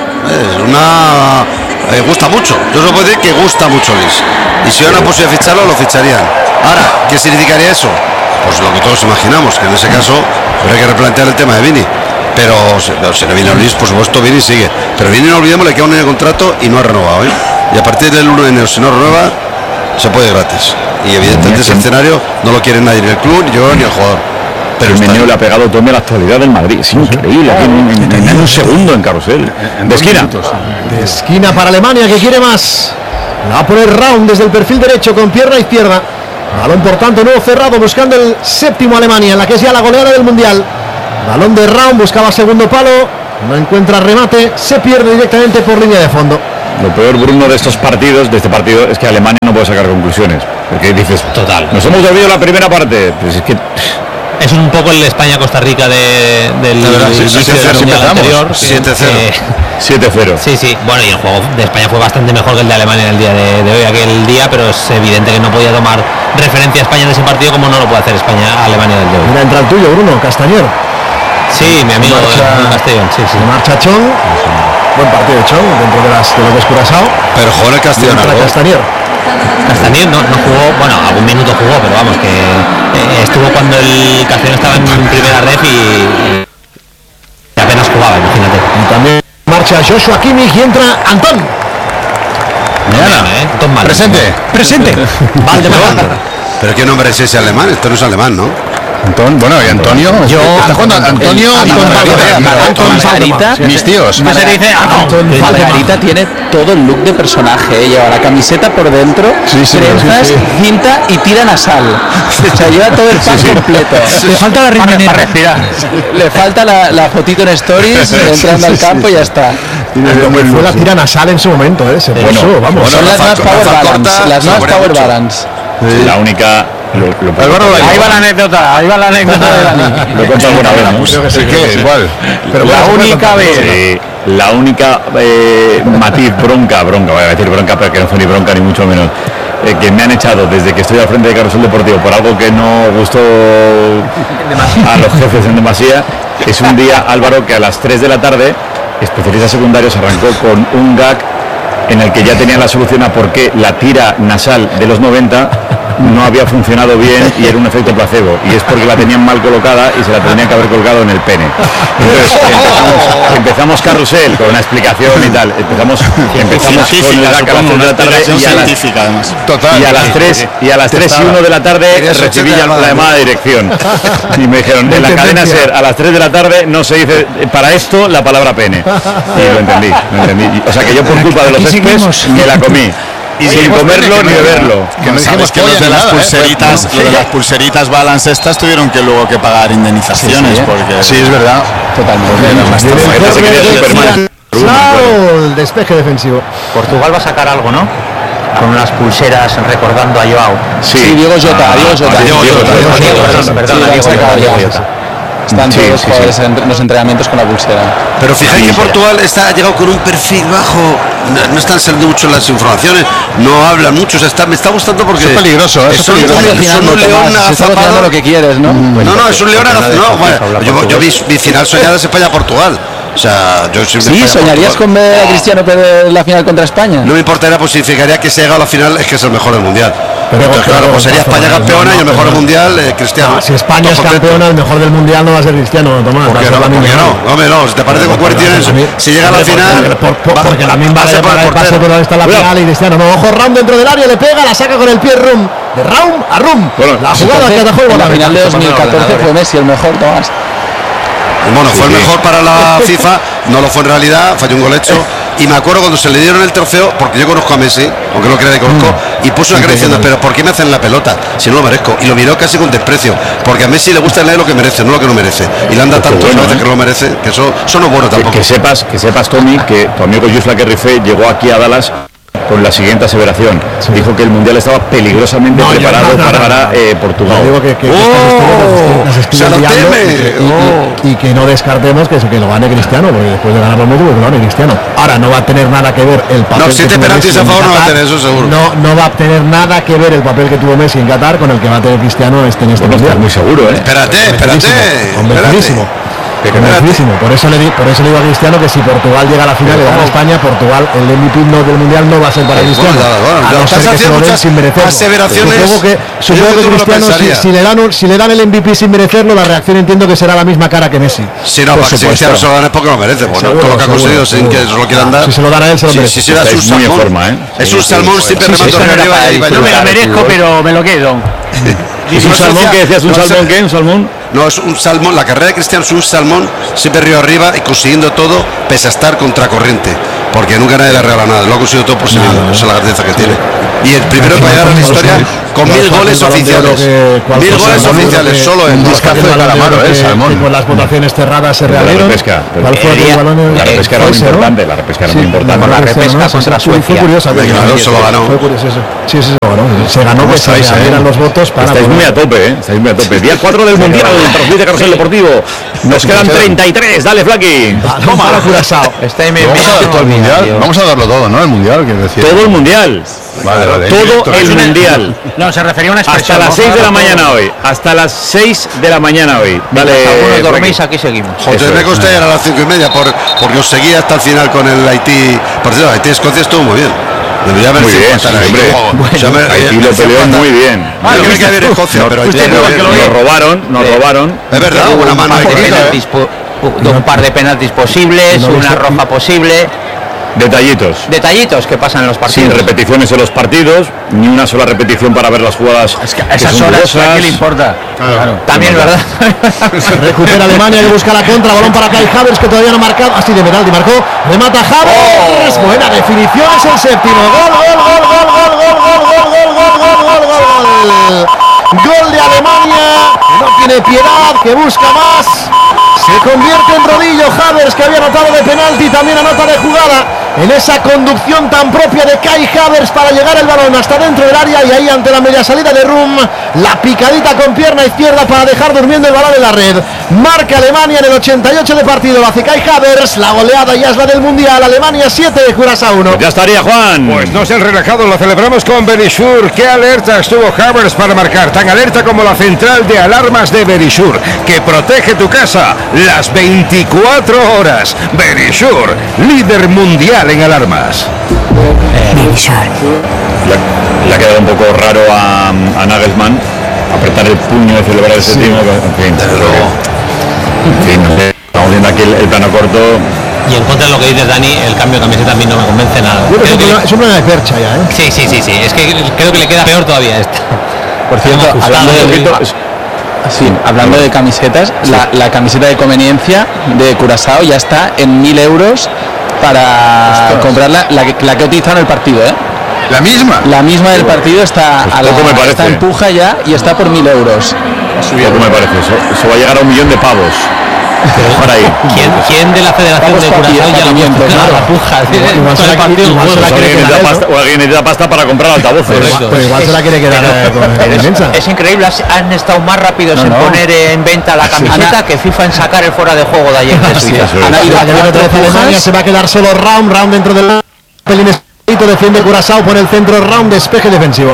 Es una, eh, gusta mucho. Yo os puedo decir que gusta mucho Olis. Y si hubiera una posibilidad de ficharlo, lo ficharían. Ahora, ¿qué significaría eso? Pues lo que todos imaginamos, que en ese caso habría que replantear el tema de Vini. Pero se, se le viene a Olis, por supuesto, Vini sigue. Pero Vini, no olvidemos, le queda un año de contrato y no ha renovado, ¿eh? Y a partir del uno de enero, si no renueva, se puede gratis. Y evidentemente ese escenario no lo quiere nadie, ni el club, ni yo, ni el jugador. Pero el menú le ha pegado Tommy a la actualidad del Madrid. Es increíble. Aquí en, en, en un segundo en carrusel. De esquina. De esquina para Alemania, que quiere más. La va a poner Raum desde el perfil derecho con pierna izquierda. Balón por tanto nuevo cerrado, buscando el séptimo Alemania, en la que es ya la goleada del Mundial. Balón de Raum, buscaba segundo palo. No encuentra remate, se pierde directamente por línea de fondo. Lo peor, Bruno, de estos partidos, de este partido, es que Alemania no puede sacar conclusiones. Porque dices, total. Nos hemos dormido la primera parte. Pues es que es un poco el España-Costa Rica de, del de verdad, sí, sí, sí, del mundial anterior. siete cero. siete cero. Sí, sí. Bueno, y el juego de España fue bastante mejor que el de Alemania en el día de, de hoy, aquel día, pero es evidente que no podía tomar referencia a España en ese partido como no lo puede hacer España a Alemania del de hoy. Mira, entra el tuyo, Bruno, Castañer. Sí, mi amigo marcha, Castellón, sí, sí. Marcha Chong. Buen partido de Chong dentro de, las, de lo que es Curazao. Pero jugó el Castellón. Castañer. Castañer no, no jugó, bueno, algún minuto jugó, pero vamos, que eh, estuvo cuando el Castellón estaba en primera ref y, y apenas jugaba, imagínate. Y también marcha Joshua Kimmich y entra Antón. Mañana, ¿eh? Antón Mal. Presente. Presente. Valdemar. Pero qué nombre es ese alemán, esto no es alemán, ¿no? Antón, bueno, y Antonio, yo, está jugando Antonio y Margarita, mis tíos. No se dice, Margarita tiene todo el look de personaje, lleva la camiseta por dentro, sí, sí, trenzas, sí, sí. cinta y tira nasal. O sea, lleva todo el pack sí, sí. completo. Le falta la riñonera. Para respirar. Le falta la, la fotito en stories, entrando al campo y ya está. Fue la tira nasal en su momento, ¿eh? Se bueno, puso, vamos. Son las nuevas Power Balance. Las nuevas Power Balance. La única... Lo, lo ahí va la anécdota, ahí va la anécdota de Dani. Lo he contado alguna vez, ¿no? Creo que sí, que es igual. Pero la única vez. Sí, la única eh, matiz, bronca, bronca, voy a decir bronca, pero que no fue ni bronca ni mucho menos, eh, que me han echado desde que estoy al frente de Carrusel Deportivo por algo que no gustó a los jefes en demasía, es un día, Álvaro, que a las tres de la tarde, especialistas secundarios arrancó con un gag en el que ya tenía la solución a por qué la tira nasal de los noventa no había funcionado bien y era un efecto placebo, y es porque la tenían mal colocada y se la tenían que haber colocado en el pene. Entonces empezamos, empezamos carrusel con una explicación y tal, empezamos, empezamos con el gag a las tres de la tarde y a las, Total, y a las tres y a las tres y uno de la tarde recibí ya la llamada de dirección y me dijeron, en la cadena SER a las tres de la tarde no se dice para esto la palabra pene, y lo entendí, lo entendí. O sea que yo por culpa de los expertos me la comí. Y sin comerlo ni beberlo. Que no sabes que los de las pulseritas, ¿eh? Los de las pulseritas Balance estas tuvieron que luego que pagar indemnizaciones, sí, sí, porque sí, es verdad, totalmente. El despeje defensivo. Portugal va a sacar algo, ¿no? Con unas pulseras recordando a Joao. Sí, sí Diego Jota, Diego Jota. Diego Jota, perdón, Diego Jota. Están Sí, todos los sí, jugadores sí. en los entrenamientos con la pulsera. Pero fijáis que Portugal está, ha llegado con un perfil bajo, no, no están saliendo mucho las informaciones, no hablan mucho, o sea, está, me está gustando porque... Eso es peligroso, eso es son, peligroso. son, son un león agazapado. Lo que quieres, ¿no? No, no, es un león agazapado. No, bueno, yo, yo vi mi final soñada es España-Portugal. O sea, yo siempre Sí, ¿soñarías con ver a Cristiano perder la final contra España? No me importaría, pues significaría que si ha llegado a la final es que es el mejor del mundial. Pero, Entonces, pero, claro, pues sería pero, España pero, campeona no, y el mejor pero, del mundial, eh, Cristiano. Ah, si España es Todo contento. campeona, el mejor del mundial no va a ser Cristiano, Tomás. ¿Por va a qué ser no? Lamine ¿Por qué Yamal. no? Hombre, no, si te parece con cuarentiones, si llega a la final... Por- por- va- Porque la misma va a vaya ser por para el el pase, portero. pero está en la Cuidado. final y Cristiano. No, ojo, Ram dentro del área, le pega, la saca con el pie Rum. De Raum a Rum. Bueno, La jugada que atajó el En la gol. final de dos mil catorce fue Messi el mejor, Tomás. Bueno, fue el mejor para la FIFA, no lo fue en realidad, falló un gol hecho. Y me acuerdo cuando se le dieron el trofeo, porque yo conozco a Messi, aunque no crea que conozco, y puso una cara diciendo, pero ¿por qué me hacen la pelota? Si no lo merezco. Y lo miró casi con desprecio, porque a Messi le gusta leer lo que merece, no lo que no merece. Y le anda tantas bueno, veces ¿eh? que lo merece, que eso, eso no es bueno Que, tampoco. que sepas, que sepas, Tommy, que tu amigo Yusla Kerrife llegó aquí a Dallas con la siguiente aseveración. Dijo que el mundial estaba peligrosamente No, yo- preparado no, no, para no, no. eh, Portugal. Yo digo que, que, que ¡Oh! estas historias las estoy- ¡Se las lo estoy teme! liando y, y- y que no descartemos que, que lo gane Cristiano, porque después de ganar los Messi, pues que lo gane Cristiano. Ahora no va a tener nada que ver el papel No, que siete tuvo penaltis Messi a en favor no va a Qatar. tener, eso seguro. No, no va a tener nada que ver el papel que tuvo Messi en Qatar con el que va a tener Cristiano este en este Bueno, mundial. estás muy seguro, ¿eh? Espérate, espérate. Convencidísimo. Convencidísimo. Por eso le di- por eso le digo a Cristiano que si Portugal llega a la final y gana España, Portugal, el M V P no del mundial no va a ser para Bueno, Cristiano. nada, bueno, A no estás ser que se haciendo lo den muchas sin merecerlo. aseveraciones. Supongo que, Yo supongo que que tú no lo Cristiano, si, pensarías. si le dan un- si le dan el M V P sin merecerlo, la reacción entiendo que será la misma cara que Messi. Si no, Por para que si supuesto. Cristiano se lo dan es porque lo merece. Bueno, Seguro, todo lo que ha seguro, conseguido sin seguro. que se lo quieran dar. Si se lo dan a él, se lo Sí, merece. sí, sí, era Estáis su muy en salmón. forma, ¿eh? Es Sí, un sí, salmón sí, siempre sí, remando sí, hacia sí, arriba sí, y sí, va sí, a sí, llorar. sí, merezco, pero me lo quedo. ¿Es un salmón que decías? ¿Un no sé- salmón qué? ¿Un salmón? No, es un salmón. La carrera de Cristiano es un salmón siempre río arriba y consiguiendo todo pese a estar contracorriente. Porque nunca nadie le regala nada. Lo ha conseguido todo por sí mismo. Esa es la grandeza que tiene. Y el primero para llegar a la historia con mil goles oficiales. Mil goles oficiales, solo en un discazo de calamaro, eh, Salmón. Con las votaciones cerradas se De la reabrieron. repesca. ¿Cuál fue el balón? La repesca era muy Fue ese, ¿no? importante, la repesca era muy importante. la repesca contra fue, fue Suecia. curiosa. Venga, Fue claro, se lo ganó. Fue curioso eso. Sí, sí, se lo ganó. Se ganó ¿Cómo que se estáis, eh? reabrieran los votos para Estáis poder- muy a tope, ¿eh? Estáis muy a tope. Día cuatro del Mundial, Transmite Carrusel Deportivo. Nos quedan treinta y tres. Dale, Flaki. Toma la Curazao. Está ahí me Vamos a dar todo el mundial. Vamos a darlo todo, ¿no? El mundial, quiero decir. Todo el Mundial. Vale, vale. Todo el Mundial. No, se refería a una Hasta expresión. las ¿no? seis de la mañana hoy. Hasta las seis de la mañana hoy. Dale. Algunos dormís, Flaki. aquí seguimos. Joder, Eso me es. costó llegar a las cinco y media por, porque os seguía hasta el final con el Haití. Por cierto, Haití-Escocia estuvo muy bien. Debería haber Muy sido bien, estar sí, ahí. hombre. O sea, me- Haití me- lo me- peleó me- muy bien. Ah, yo creí que había Escocia, pero Haití Nos, muy bien. nos robaron, nos robaron. Es verdad, Hubo una un mano par ahí de que penaltis po- de un par de penaltis posibles, No, una no, roja posible, Detallitos. detallitos que pasan en los Sin partidos. repeticiones en los partidos, ni una sola repetición para ver las jugadas. Es que a que esas son horas, ¿a dudosas. qué le importa? Claro. También, ¿verdad? Recupera Alemania que busca la contra, balón para Kai Havertz que todavía no ha marcado, así de penalti marcó, remata Havertz, buena definición, es el séptimo, gol, gol, gol, gol, gol, gol, gol, gol, gol, gol, gol, gol, gol, gol de Alemania, que no tiene piedad, que busca más, se convierte en rodillo Havertz que había anotado de penalti, también anota de jugada, en esa conducción tan propia de Kai Havertz para llegar el balón hasta dentro del área y ahí ante la media salida de Rum, la picadita con pierna izquierda para dejar durmiendo el balón en la red. Marca Alemania en el ochenta y ocho de partido, lo hace Kai Havertz, la goleada ya es la del Mundial, Alemania siete, Curazao uno. Ya estaría, Juan. Pues no se han relajado, lo celebramos con Verisur. Qué alerta estuvo Havertz para marcar, tan alerta como la central de alarmas de Verisur, que protege tu casa las veinticuatro horas. Verisur, líder mundial en alarmas. Le, le ha quedado un poco raro a, a Nagelsmann apretar el puño y celebrar ese Sí. timo. En fin, en fin, no sé. Estamos viendo aquí el, el plano corto. Y en contra de lo que dices, Dani, el cambio de camiseta a mí no me convence nada. Yo creo que es Creo un que- problema- es un problema de percha ya, ¿eh? Sí, sí, sí, sí. Es que creo que le queda peor todavía esta. Por cierto, Hemos hablando ajustado de, el- sí, hablando de camisetas, la, la camiseta de conveniencia de Curazao ya está en mil euros para comprarla, la que, la que he utilizado en el partido, ¿eh? La misma. La misma del partido está Pues a la poco me parece. está empuja ya y está por mil euros. Poco me parece eso. Eso va a llegar a un millón de pavos. Por ahí. ¿Quién, ¿Quién de la Federación de Curazao ya la puso la puja? Igual se la quiere- igual se la quiere quedar él, ¿no? O alguien necesita pasta para comprar altavoces. Pero igual se la quiere quedar eh, con el defensa. Es increíble, has- han estado más rápidos No, en no. poner en venta la camiseta que FIFA en sacar el fuera de juego de ayer de Suiza. Han habido Va a quedar otra vez cuatro Alemania, pujas. se va a quedar solo Raum, Raum dentro del pelín escrito, defiende Curazao, pone el centro Raum, despeje defensivo.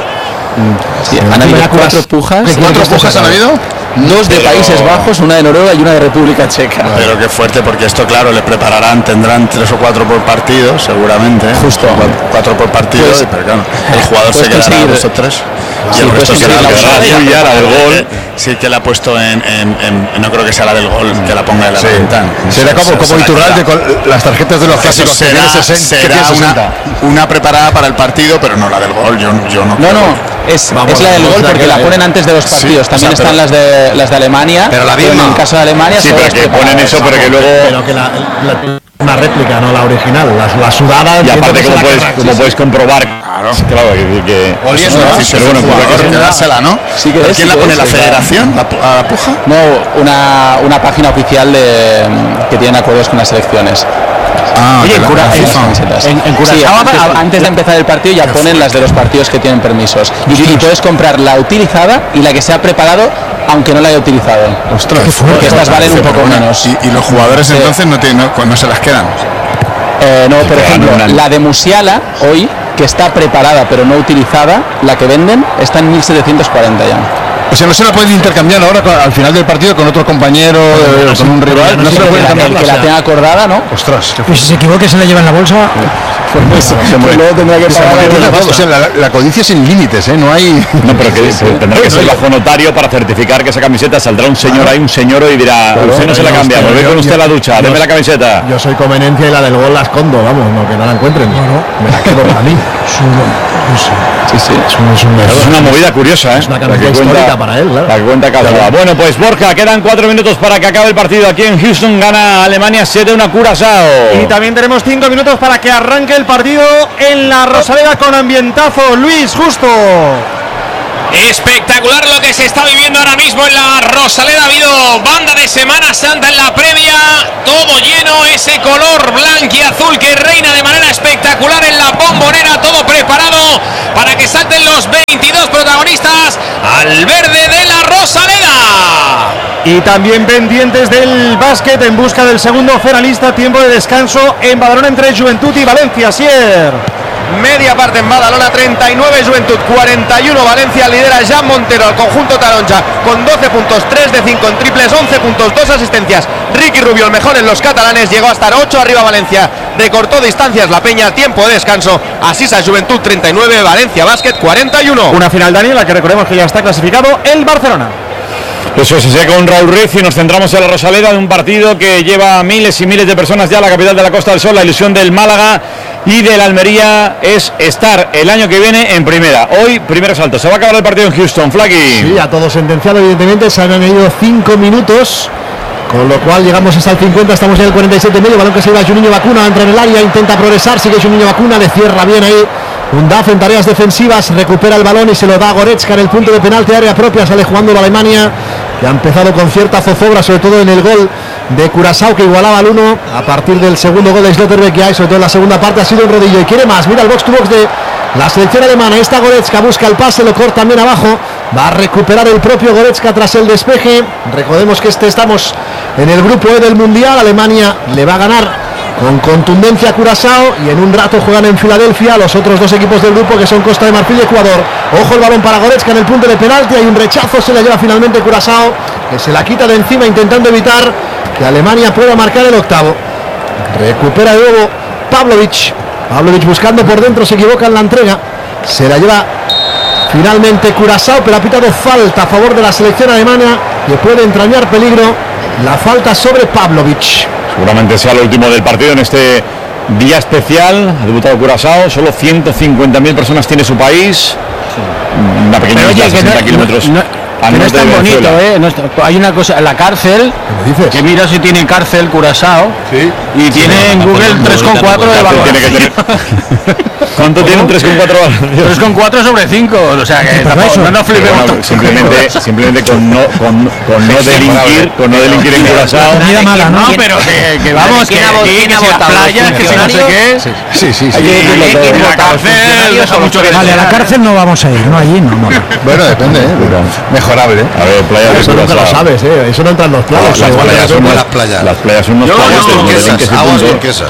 Sí, han habido cuatro pujas. ¿Cuatro pujas han habido? Dos de Pero- Países Bajos, una de Noruega y una de República Checa. Pero qué fuerte, porque esto, claro, le prepararán, tendrán tres o cuatro por partido, seguramente. Justo. Cuatro, cuatro por partido, Pues- y- pero claro, el jugador puedes se quedará conseguir- dos o tres. Sí, y el puedes resto será conseguir la la suya, suya, la del gol. Sí, que la ha puesto en, en- en- no creo que sea la del gol, que la ponga en la Sí. ventana. Será como, como Iturralde con las tarjetas de los Eso clásicos que será, tiene sesenta, que será tiene una, sesenta. una preparada para el partido, pero no la del gol. Yo, yo no. No, creo. no, es, Vamos, es la del vamos, gol la porque que la la- ponen antes de los Sí, partidos. o También sea, están pero- las de las de Alemania. Pero la en misma. el caso de Alemania Sí, son pero las que ponen preparadas. eso, pero que luego. Pero que la, la- una réplica, no la original, la, la sudada. Y entiendo aparte, que como será puedes, que- como sí, puedes sí. comprobar. Claro. Claro, que. que Oye, eso no, no, si pero es bueno, un pues, jugador, que- que dársela, ¿no? Sí que ¿Pero es, quién sí la que pone? es, ¿La sí, federación? ¿La, pu- a la puja? No, una, una página oficial de, que tienen acuerdos con las selecciones. Ah, Oye, de la- Cura- la en- FIFA. Camisetas. en- en Sí, Curazao- antes, antes de empezar el partido ya ponen las de los partidos que tienen permisos. Y, y puedes comprar la utilizada y la que se ha preparado, aunque no la haya utilizado. Ostras, Porque estas valen un Pero poco bueno, menos. Y, y los jugadores Sí. entonces no, tienen, no, no se las quedan. Eh, no, por que ejemplo, ganan una- la de Musiala hoy, que está preparada pero no utilizada, la que venden, está en mil setecientos cuarenta ya. O sea, no se la pueden intercambiar ahora con- al final del partido con otro compañero, eh, con un rival. No se la El pueden que la, cambiar. el que la tenga acordada, ¿no? Ostras, qué Pues si se equivoca se la lleva en la bolsa. Pues, pues luego tendrá que Se pagar muere una todo. cosa. O sea, la, la codicia sin límites, ¿eh? No hay. No, pero que pero tendrá que ser bajo notario para certificar que esa camiseta saldrá un señor ahí, un señor y dirá, Claro, usted no se la yo- cambia, yo- volver yo- con usted a la ducha, yo- deme la camiseta. Yo soy conveniencia y la del gol la escondo, vamos, no que no la encuentren. Me la quedo para mí. Sí, sí. Es, un, es, un- Es una movida curiosa, ¿eh? Es una La camiseta que cuenta- histórica para él, claro. La que cuenta Cazorla. Bueno, pues Borja, quedan cuatro minutos para que acabe el partido aquí en Houston. Gana Alemania siete uno a Curazao. Y también tenemos cinco minutos para que arranque el partido en la Rosaleda con ambientazo. Luis, justo. Espectacular lo que se está viviendo ahora mismo en la Rosaleda. Ha habido banda de Semana Santa en la previa, todo lleno, ese color blanco y azul que reina de manera espectacular en la bombonera, todo preparado para que salten los veintidós protagonistas al verde de la Rosaleda. Y también pendientes del básquet en busca del segundo finalista. Tiempo de descanso en Badalona entre Juventud y Valencia. Sier. Media parte en Badalona, treinta y nueve Juventud, cuarenta y uno Valencia. Lidera Jan Montero, el conjunto taronja, con doce puntos, tres de cinco en triples, once puntos, dos asistencias. Ricky Rubio, el mejor en los catalanes, llegó a estar ocho arriba Valencia. Recortó distancias la Peña, tiempo de descanso. Asisa Juventud treinta y nueve, Valencia Básquet cuarenta y uno. Una final, Dani, en la que recordemos que ya está clasificado el Barcelona. Eso se seca con Raúl Riz y nos centramos en la Rosaleda de un partido que lleva miles y miles de personas ya a la capital de la Costa del Sol. La ilusión del Málaga y del Almería es estar el año que viene en primera. Hoy, primer salto. Se va a acabar el partido en Houston, Flaky. Sí, a todo sentenciado, evidentemente. Se han añadido cinco minutos. Con lo cual llegamos hasta el cincuenta, estamos en el cuarenta y siete y medio. Balón que se lleva Juninho Vacuna, entra en el área, intenta progresar, sigue Juninho Vacuna, le cierra bien ahí. Undaf en tareas defensivas, recupera el balón y se lo da a Goretzka en el punto de penalti, área propia, sale jugando la Alemania, que ha empezado con cierta zozobra, sobre todo en el gol de Curazao, que igualaba al uno. A partir del segundo gol de Schlotterbeck, que hay, sobre todo en la segunda parte, ha sido un rodillo y quiere más. Mira el box to box de la selección alemana. Esta Goretzka busca el pase, lo corta también abajo. Va a recuperar el propio Goretzka tras el despeje. Recordemos que este estamos en el grupo E del Mundial. Alemania le va a ganar con contundencia a Curazao y en un rato juegan en Filadelfia los otros dos equipos del grupo, que son Costa de Marfil y Ecuador. Ojo el balón para Goretzka en el punto de penalti, hay un rechazo, se la lleva finalmente Curazao, que se la quita de encima intentando evitar que Alemania pueda marcar el octavo. Recupera de nuevo Pavlovic. Pavlovic buscando por dentro, se equivoca en la entrega, se la lleva finalmente Curazao, pero ha pitado falta a favor de la selección alemana, que puede entrañar peligro. La falta sobre Pavlovic. Seguramente sea lo último del partido en este día especial. Ha debutado Curazao, solo ciento cincuenta mil personas tiene su país. Una pequeña Pero isla, oye, que sesenta no, kilómetros. no- al Que no es norte tan de bonito, Venezuela. ¿eh? No es- hay una cosa, la cárcel, que mira si tiene cárcel Curazao, y tiene en Google tres coma cuatro de valoración. ¿Cuánto tiene un tres coma cuatro? tres coma cuatro sobre cinco, o sea que tampoco, no nos flipemos. Bueno, simplemente, simplemente con no, con, con no delinquir, con no delinquir en Curazao. No, pero que, que vamos, que aquí, que si las playas, que si no sé qué. Sí, sí, sí. En la cárcel deja mucho que Vale, a la cárcel no vamos a ir, no allí, no. no. Bueno, depende, ¿eh? Pero mejorable. A ver, playa de Eso nunca lo Curazao. sabes, ¿eh? Eso no entra en los planes. Las igual playas que son nosotros. unas- las playas. Las playas son unos Yo, playotes, aguas no turquesas, delinques y aguas punto. turquesas.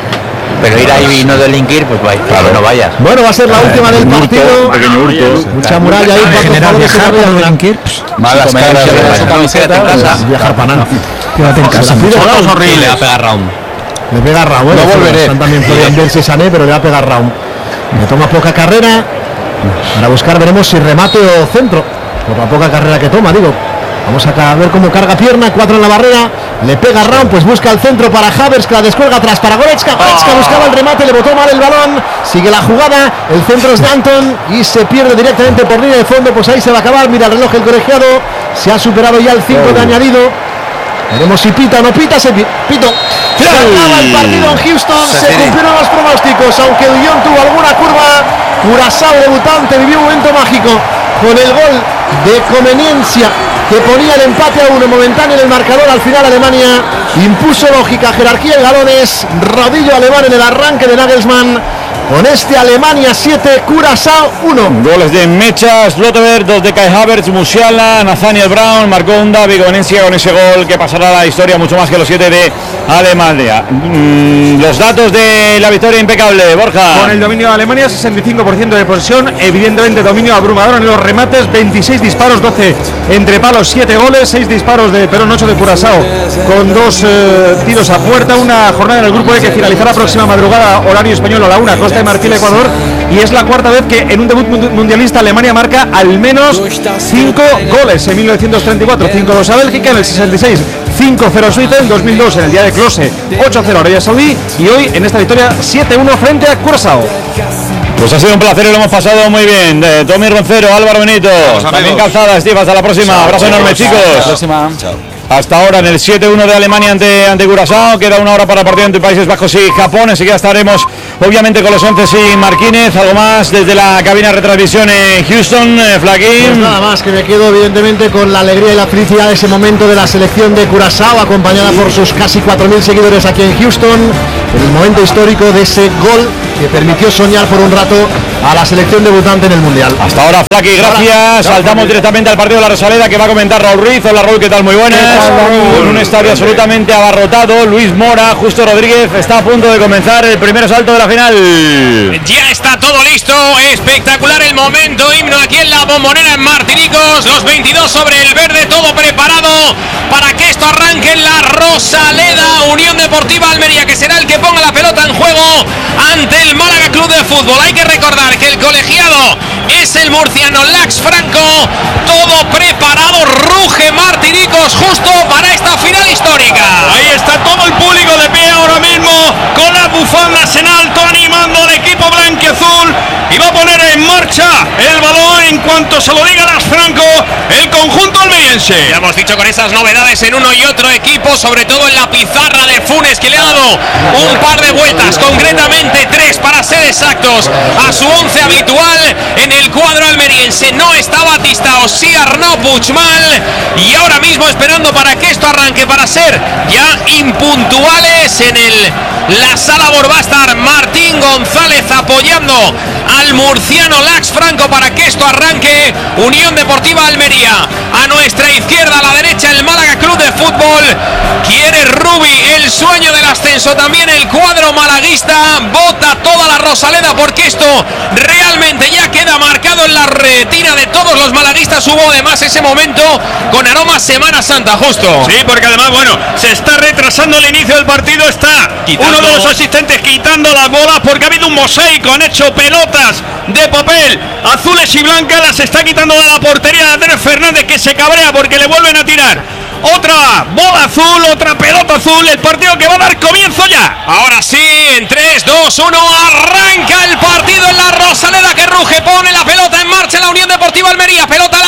Pero ir ahí y no delinquir, pues vaya, claro, no vayas. Bueno, va a ser la última del partido. Pequeño hurto. Mucha muralla ahí, cuatro General jugadores se viajar van a para ir. blanquear, Malas caras. Su camiseta en casa. Viajar para nada. quédate en casa. Pide Fotos Raúl. Le va a horribles. pegar round. Le pega Raúl. No volveré. Están también Florian Verse y Sané, pero le va a pegar Raúl. Le toma poca carrera. Para buscar, veremos si remate o centro. Por la poca carrera que toma, digo. Vamos a ca- ver cómo carga pierna, cuatro en la barrera, le pega Raúl, pues busca el centro para Havers, que la descuelga atrás para Goretzka. Goretzka buscaba el remate, le botó mal el balón, sigue la jugada, el centro es de Anton y se pierde directamente por línea de fondo, pues ahí se va a acabar, mira el reloj el colegiado, se ha superado ya el cinco de añadido. Veremos si pita o no pita, se pi- pito. Se acaba el partido en Houston, se cumplieron los pronósticos, aunque el guión tuvo alguna curva. Curazao, debutante, vivió un momento mágico con el gol de conveniencia que ponía el empate a uno momentáneo en el marcador. Al final Alemania impuso lógica, jerarquía y galones. Rodillo alemán en el arranque de Nagelsmann. Con este Alemania siete, Curazao uno. Goles de Mechas, Slotterberg, dos de Kai Havertz, Musiala, Nathaniel Brown, marcó un David Gonencia con ese gol que pasará a la historia mucho más que los siete de Alemania. Mm, los datos de la victoria impecable, Borja. Con el dominio de Alemania, sesenta y cinco por ciento de posesión, evidentemente dominio abrumador en los remates, veintiséis disparos, doce entre palos, siete goles, seis disparos de Perón, ocho de Curazao, con dos eh, tiros a puerta, una jornada en el grupo E que finalizará próxima madrugada, horario español a la una, Costa de Marfil, Ecuador, y es la cuarta vez que en un debut mundialista Alemania marca al menos cinco goles. En mil novecientos treinta y cuatro, cinco dos a Bélgica, en el sesenta y seis, cinco cero Suiza, en dos mil dos en el día de Klose, ocho cero Arabia Saudí, y hoy en esta victoria siete uno frente a Curazao. Pues ha sido un placer y lo hemos pasado muy bien. De Tommy Roncero, Álvaro Benito, también Calzada, Steve, hasta la próxima. Chao, Abrazo chao, enorme, chao, chicos. chao. Próxima. Chao. Hasta ahora en el siete uno de Alemania ante, ante Curazao. Queda una hora para el partido entre Países Bajos y Japón. Enseguida estaremos obviamente con los once sin Marquínez. Algo más desde la cabina de retransmisión en Houston, eh, Flaquín. Pues nada más, que me quedo evidentemente con la alegría y la felicidad de ese momento de la selección de Curazao, acompañada por sus casi cuatro mil seguidores aquí en Houston, en el momento histórico de ese gol que permitió soñar por un rato a la selección debutante en el Mundial. Hasta ahora, Flaqui, gracias. Saltamos directamente al partido de la Rosaleda que va a comentar Raúl Ruiz. Hola Raúl, ¿qué tal? Muy buenas. Con un estadio absolutamente abarrotado. Luis Mora, Justo Rodríguez, está a punto de comenzar el primer asalto de la final. Ya está todo listo, espectacular el momento, himno aquí en la Bombonera en Martinicos, los veintidós sobre el verde, todo preparado para que esto arranque en la Rosaleda. Unión Deportiva Almería, que será el que ponga la pelota en juego ante el Málaga Club de Fútbol. Hay que recordar que el colegiado es el murciano Lax Franco, todo preparado, ruge Martinicos justo para esta final histórica. Ahí está todo el público de pie ahora mismo, con las bufandas en alto, animando al equipo blanquiazul, y va a poner en marcha el balón en cuanto se lo diga Lax Franco, el conjunto almeriense. Ya hemos dicho con esas novedades en uno y otro equipo, sobre todo en la pizarra de Funes, que le ha dado un par de vueltas, concretamente tres para ser exactos, a su once habitual en el cuadro almeriense. No está Batistao, sí Arnau Puigmal, y ahora mismo esperando para que esto arranque, para ser ya impuntuales en el la sala Bor. Va a estar Martín González apoyando al murciano Lax Franco para que esto arranque. Unión Deportiva Almería a nuestra izquierda, a la derecha el Málaga Club de Fútbol. Quiere Rubi el sueño del ascenso, también el cuadro malaguista. Vota toda la Rosaleda porque esto realmente ya queda marcado en la retina de todos los malaguistas. Hubo además ese momento con aroma Semana Santa, justo. Sí, porque además, bueno, se está retrasando el inicio del partido. Está Quitando. uno de los asistentes quitando las bolas porque ha habido un mosaico. Han hecho pelotas de papel azules y blancas. Las está quitando de la portería de Andrés Fernández, que se cabrea porque le vuelven a tirar otra bola azul, otra pelota azul. El partido que va a dar comienzo ya. Ahora sí, en tres, dos, uno, arranca el partido en la Rosaleda, que ruge, pone la pelota en marcha la Unión Deportiva Almería. Pelota larga,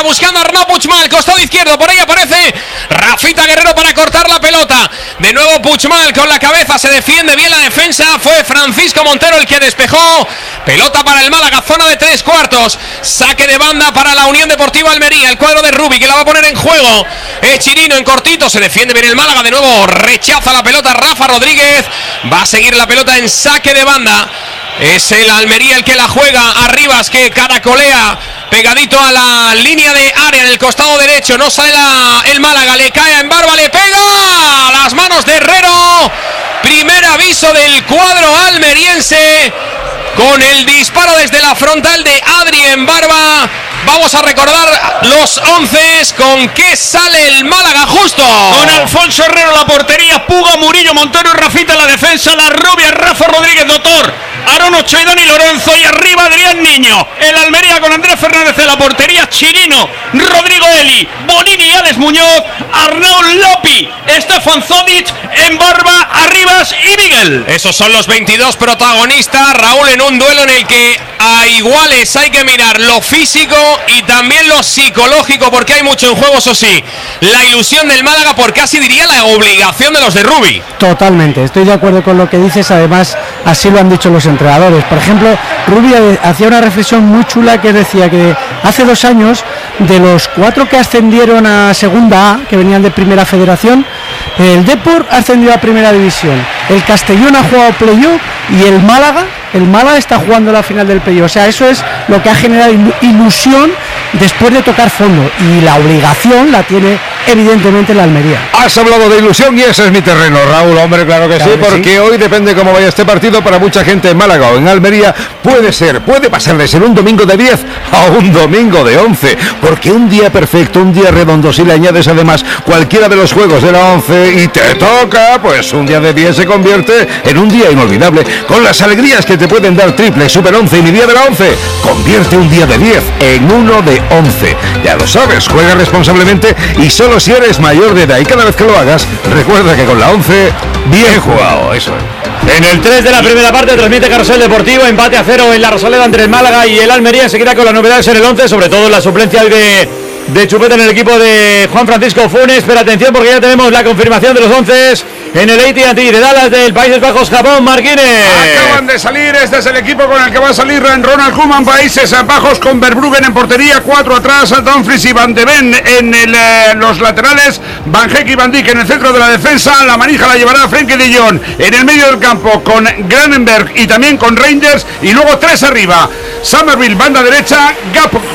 buscando a Arnau Puigmal, costado izquierdo, por ahí aparece Rafita Guerrero para cortar la pelota. De nuevo Puigmal con la cabeza, se defiende bien la defensa. Fue Francisco Montero el que despejó. Pelota para el Málaga, zona de tres cuartos. Saque de banda para la Unión Deportiva Almería. El cuadro de Rubi que la va a poner en juego. Es Chirino en cortito, se defiende bien el Málaga. De nuevo rechaza la pelota Rafa Rodríguez. Va a seguir la pelota en saque de banda. Es el Almería el que la juega. Arribas que caracolea pegadito a la línea de área en el costado derecho. No sale la, el Málaga, le cae a Embarba, le pega a las manos de Herrero. Primer aviso del cuadro almeriense con el disparo desde la frontal de Adri Embarba. Vamos a recordar los once con que sale el Málaga justo. Con Alfonso Herrero la portería, Puga, Murillo, Montero y Rafita la defensa, la rubia, Rafa Rodríguez, Doctor, Aaron Ochoa y Dani Lorenzo, y arriba Adrián Niño. El Almería con Andrés Fernández en la portería, Chirino, Rodrigo Eli, Bonini y Alex Muñoz, Arnau Lopi, Stefan Zodic, Embarba, Arribas y Miguel. Esos son los veintidós protagonistas, Raúl, en un duelo en el que a iguales hay que mirar lo físico y también lo psicológico, porque hay mucho en juego, eso sí. La ilusión del Málaga, por casi diría la obligación de los de Rubi. Totalmente, estoy de acuerdo con lo que dices, además así lo han dicho los entrenadores. Por ejemplo, Rubi hacía una reflexión muy chula que decía que hace dos años, de los cuatro que ascendieron a Segunda A, que venían de Primera Federación, el Depor ha ascendido a Primera División, el Castellón ha jugado playoff y el Málaga, el Málaga está jugando la final del playoff. O sea, eso es lo que ha generado ilusión después de tocar fondo, y la obligación la tiene evidentemente la Almería. Has hablado de ilusión y ese es mi terreno, Raúl. Hombre, claro que claro sí, que porque sí. Hoy depende cómo vaya este partido. Para mucha gente en Málaga o en Almería puede ser, puede pasar de ser un domingo de diez a un domingo de once, porque un día perfecto, un día redondo, si le añades además cualquiera de los juegos de la once y te toca, pues un día de diez se convierte en un día inolvidable, con las alegrías que te pueden dar triple, super once y mi día de la once. Convierte un día de diez en uno de once. Ya lo sabes, juega responsablemente y solo si eres mayor de edad, y cada vez que lo hagas, recuerda que con la once, bien jugado, eso es. En el tres de la primera parte transmite Carrusel Deportivo, empate a cero en la Rosaleda entre el Málaga y el Almería. Enseguida con las novedades en el once, sobre todo la suplencia de, de Chupete en el equipo de Juan Francisco Funes. Pero atención, porque ya tenemos la confirmación de los once en el A T and T de Dallas del Países Bajos, Japón. Marquines. Acaban de salir, este es el equipo con el que va a salir Ronald Koeman, Países Bajos, con Verbruggen en portería, cuatro atrás, Dumfries y Van de Ven en el, eh, los laterales, Van Heck y Van Dijk en el centro de la defensa. La manija la llevará Frenkie de Jong en el medio del campo con Granenberg y también con Reinders, y luego tres arriba, Somerville banda derecha, Gap